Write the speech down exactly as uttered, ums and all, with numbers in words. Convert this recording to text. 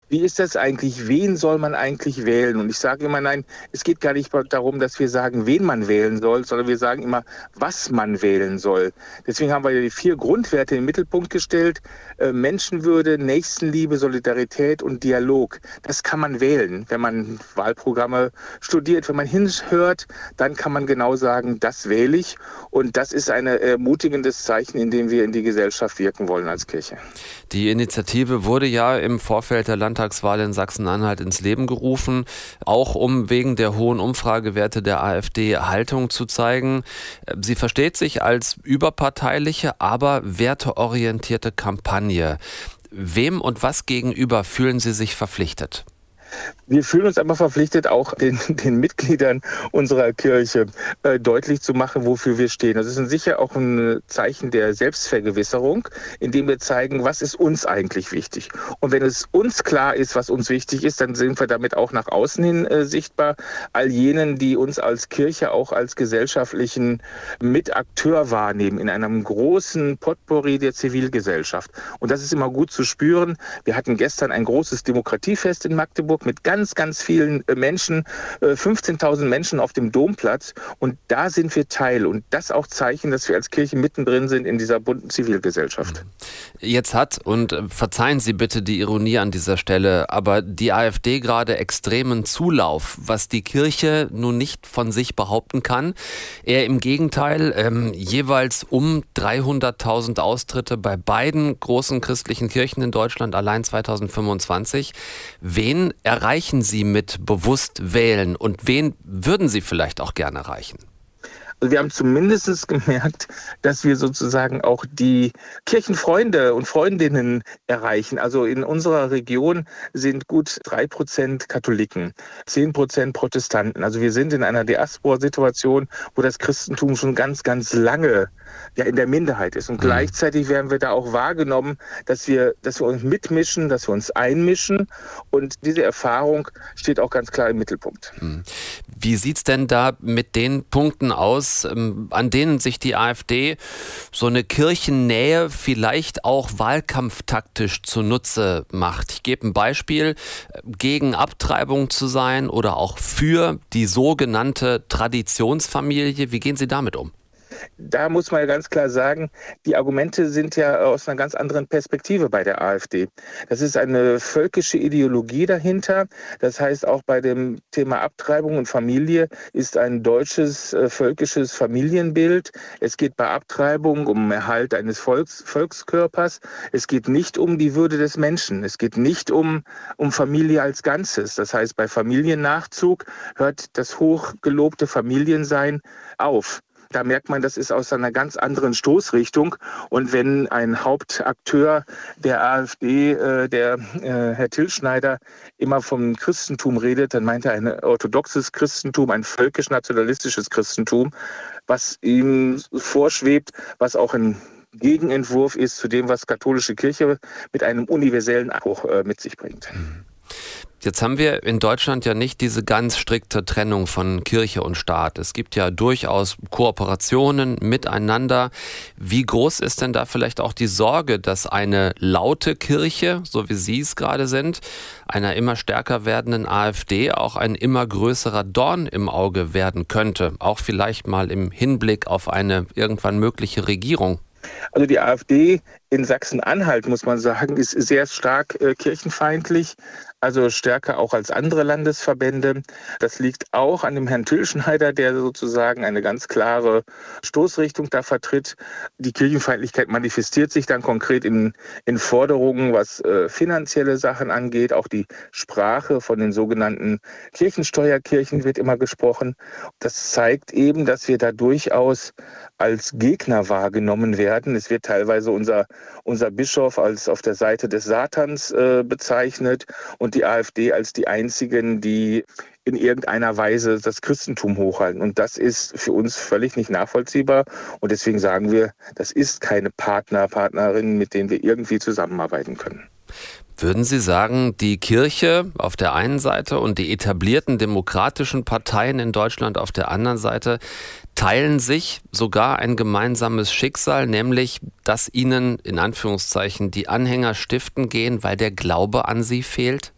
wie ist das eigentlich, wen soll man eigentlich wählen? Und ich sage immer, nein, es geht gar nicht darum, dass wir sagen, wen man wählen soll, sondern wir sagen immer, was man wählen soll. Deswegen haben wir die vier Grundwerte in den Mittelpunkt gestellt. Äh, Menschenwürde, Nächstenliebe, Solidarität und Dialog. Das kann man wählen, wenn man Wahlprogramme studiert. Wenn man hinhört, dann kann man genau sagen, das wähle ich. Und das ist ein ermutigendes Zeichen, in dem wir in die Gesellschaft wirken wollen als Kirche. Die Initiative wurde ja im Vorfeld der Landtagswahl in Sachsen-Anhalt ins Leben gerufen, auch um wegen der hohen Umfragewerte der AfD Haltung zu zeigen. Sie versteht sich als überparteiliche, aber werteorientierte Kampagne. Wem und was gegenüber fühlen Sie sich verpflichtet? Wir fühlen uns aber verpflichtet, auch den, den Mitgliedern unserer Kirche äh, deutlich zu machen, wofür wir stehen. Das ist sicher auch ein Zeichen der Selbstvergewisserung, indem wir zeigen, was ist uns eigentlich wichtig. Und wenn es uns klar ist, was uns wichtig ist, dann sind wir damit auch nach außen hin äh, sichtbar. All jenen, die uns als Kirche auch als gesellschaftlichen Mitakteur wahrnehmen, in einem großen Potpourri der Zivilgesellschaft. Und das ist immer gut zu spüren. Wir hatten gestern ein großes Demokratiefest in Magdeburg mit ganz, ganz vielen Menschen, fünfzehntausend Menschen auf dem Domplatz. Und da sind wir Teil. Und das auch Zeichen, dass wir als Kirche mittendrin sind in dieser bunten Zivilgesellschaft. Jetzt hat, und verzeihen Sie bitte die Ironie an dieser Stelle, aber die AfD gerade extremen Zulauf, was die Kirche nun nicht von sich behaupten kann. Eher im Gegenteil, ähm, jeweils um dreihunderttausend Austritte bei beiden großen christlichen Kirchen in Deutschland, allein zweitausendfünfundzwanzig. Wen erreichen Sie mit bewusst wählen und wen würden Sie vielleicht auch gerne erreichen? Also wir haben zumindest gemerkt, dass wir sozusagen auch die Kirchenfreunde und Freundinnen erreichen. Also in unserer Region sind gut drei Prozent Katholiken, zehn Prozent Protestanten. Also wir sind in einer Diaspora-Situation, wo das Christentum schon ganz, ganz lange ja in der Minderheit ist. Und mhm. gleichzeitig werden wir da auch wahrgenommen, dass wir, dass wir uns mitmischen, dass wir uns einmischen. Und diese Erfahrung steht auch ganz klar im Mittelpunkt. Mhm. Wie sieht's denn da mit den Punkten aus, an denen sich die AfD so eine Kirchennähe vielleicht auch wahlkampftaktisch zunutze macht? Ich gebe ein Beispiel, gegen Abtreibung zu sein oder auch für die sogenannte Traditionsfamilie. Wie gehen Sie damit um? Da muss man ja ganz klar sagen, die Argumente sind ja aus einer ganz anderen Perspektive bei der AfD. Das ist eine völkische Ideologie dahinter. Das heißt, auch bei dem Thema Abtreibung und Familie ist ein deutsches äh, völkisches Familienbild. Es geht bei Abtreibung um Erhalt eines Volks, Volkskörpers. Es geht nicht um die Würde des Menschen. Es geht nicht um, um Familie als Ganzes. Das heißt, bei Familiennachzug hört das hochgelobte Familiensein auf. Da merkt man, das ist aus einer ganz anderen Stoßrichtung. Und wenn ein Hauptakteur der AfD, äh, der äh, Herr Tilschneider, immer vom Christentum redet, dann meint er ein orthodoxes Christentum, ein völkisch-nationalistisches Christentum, was ihm vorschwebt, was auch ein Gegenentwurf ist zu dem, was katholische Kirche mit einem universellen Anspruch äh, mit sich bringt. Jetzt haben wir in Deutschland ja nicht diese ganz strikte Trennung von Kirche und Staat. Es gibt ja durchaus Kooperationen miteinander. Wie groß ist denn da vielleicht auch die Sorge, dass eine laute Kirche, so wie Sie es gerade sind, einer immer stärker werdenden AfD auch ein immer größerer Dorn im Auge werden könnte? Auch vielleicht mal im Hinblick auf eine irgendwann mögliche Regierung. Also die AfD in Sachsen-Anhalt, muss man sagen, ist sehr stark äh, kirchenfeindlich, also stärker auch als andere Landesverbände. Das liegt auch an dem Herrn Tilschneider, der sozusagen eine ganz klare Stoßrichtung da vertritt. Die Kirchenfeindlichkeit manifestiert sich dann konkret in, in Forderungen, was äh, finanzielle Sachen angeht. Auch die Sprache von den sogenannten Kirchensteuerkirchen wird immer gesprochen. Das zeigt eben, dass wir da durchaus als Gegner wahrgenommen werden. Es wird teilweise unser unser Bischof als auf der Seite des Satans äh, bezeichnet und die AfD als die einzigen, die in irgendeiner Weise das Christentum hochhalten. Und das ist für uns völlig nicht nachvollziehbar. Und deswegen sagen wir, das ist keine Partner, Partnerin, mit denen wir irgendwie zusammenarbeiten können. Würden Sie sagen, die Kirche auf der einen Seite und die etablierten demokratischen Parteien in Deutschland auf der anderen Seite teilen sich sogar ein gemeinsames Schicksal, nämlich, dass ihnen in Anführungszeichen die Anhänger stiften gehen, weil der Glaube an sie fehlt?